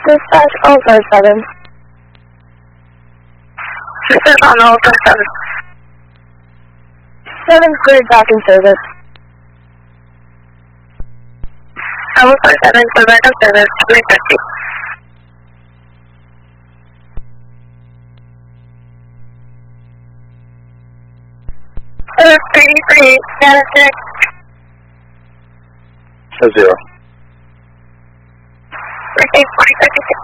Dispatch 057. Dispatch on 057. 7 cleared back in service. 057, cleared back in service, 350. Service 338, status check. 0. Receive 4056.